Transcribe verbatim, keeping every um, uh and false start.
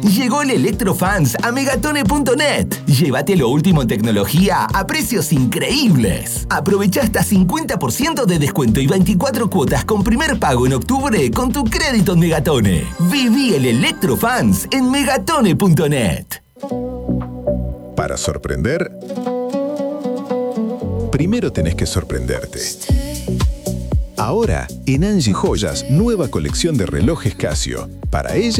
Llegó el Electrofans a megatone punto net. Llévate lo último en tecnología a precios increíbles. Aprovecha hasta cincuenta por ciento de descuento y veinticuatro cuotas con primer pago en octubre con tu crédito en Megatone. Viví el Electrofans en megatone punto net. Para sorprender, primero tenés que sorprenderte. Ahora, en Angie Joyas, nueva colección de relojes Casio. Para ella